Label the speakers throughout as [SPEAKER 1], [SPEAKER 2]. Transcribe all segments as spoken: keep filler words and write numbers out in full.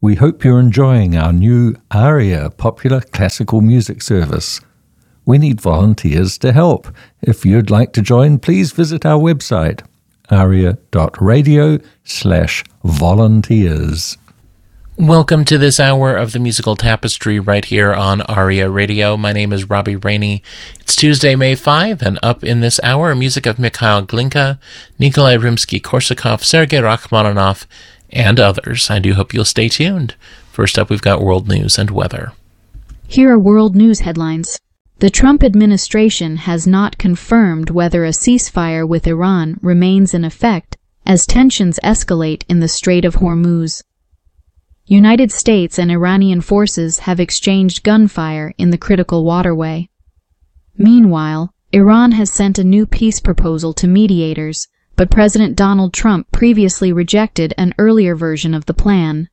[SPEAKER 1] We hope you're enjoying our new ARIA popular classical music service. We need volunteers to help. If you'd like to join, please visit our website, aria.radio slash volunteers.
[SPEAKER 2] Welcome to this hour of the Musical Tapestry right here on ARIA Radio. My name is Robbie Rainey. It's Tuesday, May fifth, and up in this hour, music of Mikhail Glinka, Nikolai Rimsky-Korsakov, Sergei Rachmaninoff, and others. I do hope you'll stay tuned. First up, we've got world news and weather.
[SPEAKER 3] Here are world news headlines. The Trump administration has not confirmed whether a ceasefire with Iran remains in effect as tensions escalate in the Strait of Hormuz. United States and Iranian forces have exchanged gunfire in the critical waterway. Meanwhile, Iran has sent a new peace proposal to mediators, but President Donald Trump previously rejected an earlier version of the plan.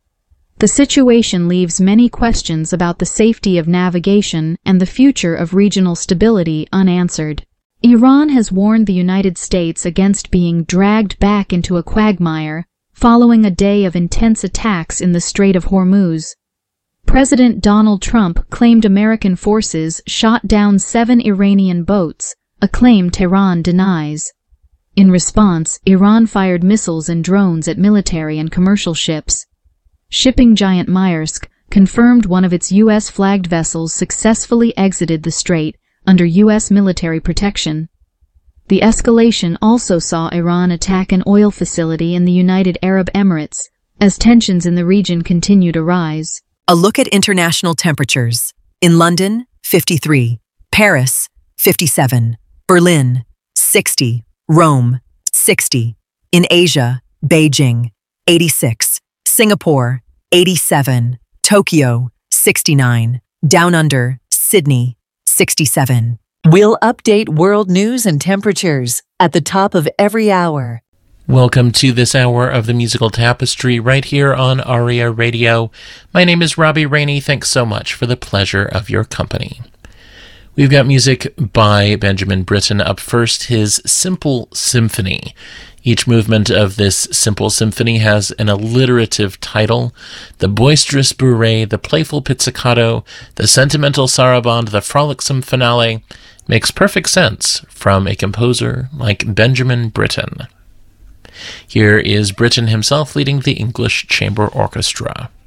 [SPEAKER 3] The situation leaves many questions about the safety of navigation and the future of regional stability unanswered. Iran has warned the United States against being dragged back into a quagmire following a day of intense attacks in the Strait of Hormuz. President Donald Trump claimed American forces shot down seven Iranian boats, a claim Tehran denies. In response, Iran fired missiles and drones at military and commercial ships. Shipping giant Maersk confirmed one of its U S-flagged vessels successfully exited the strait under U S military protection. The escalation also saw Iran attack an oil facility in the United Arab Emirates, as tensions in the region continue to rise.
[SPEAKER 4] A look at international temperatures. In London, fifty-three. Paris, fifty-seven. Berlin, sixty. Rome, sixty. In Asia, Beijing, eighty-six. Singapore, eighty-seven. Tokyo, sixty-nine. Down Under, Sydney, sixty-seven.
[SPEAKER 5] We'll update world news and temperatures at the top of every hour.
[SPEAKER 2] Welcome to this hour of the Musical Tapestry right here on ARIA Radio. My name is Robbie Rainey. Thanks so much for the pleasure of your company. We've got music by Benjamin Britten. Up first, his Simple Symphony. Each movement of this simple symphony has an alliterative title: the boisterous bourrée, the playful pizzicato, the sentimental saraband, the frolicsome finale. Makes perfect sense from a composer like Benjamin Britten. Here is Britten himself leading the English Chamber Orchestra.